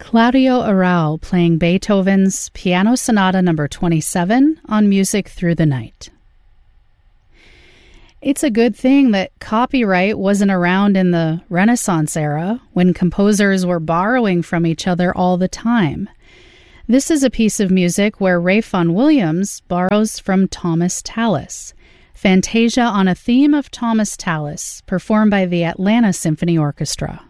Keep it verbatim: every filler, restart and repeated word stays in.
Claudio Arrau playing Beethoven's Piano Sonata number twenty-seven on Music Through the Night. It's a good thing that copyright wasn't around in the Renaissance era, when composers were borrowing from each other all the time. This is a piece of music where Ray Vaughan Williams borrows from Thomas Tallis, Fantasia on a theme of Thomas Tallis, performed by the Atlanta Symphony Orchestra.